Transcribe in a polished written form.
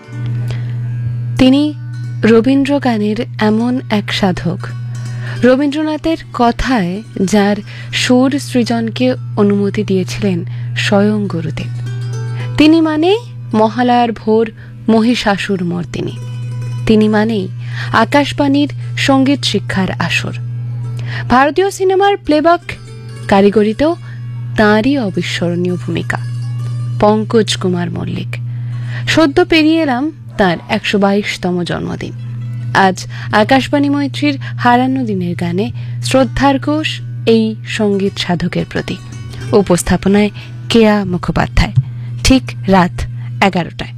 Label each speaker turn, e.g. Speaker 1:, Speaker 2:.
Speaker 1: তিনি রবীন্দ্র গানের এমন এক সাধক, রবীন্দ্রনাথের কথায় যার সুর সৃজনকে অনুমতি দিয়েছিলেন স্বয়ং গুরুদেব। তিনি মানেই মহালয়ার ভোর মহিষাসুর মর্দিনী, তিনি মানেই আকাশবাণীর সঙ্গীত শিক্ষার আসর। ভারতীয় সিনেমার প্লেব্যাক কারিগরিতেও তাঁরই অবিস্মরণীয় ভূমিকা। পঙ্কজ কুমার মল্লিক। সদ্য পেরিয়ে এলাম তাঁর 122তম জন্মদিন। আজ আকাশবাণী মৈত্রীর হারানো দিনের গানে শ্রদ্ধার ঘোষ এই সঙ্গীত সাধকের প্রতি। উপস্থাপনায় কেয়া মুখোপাধ্যায়। ঠিক রাত 11টায়।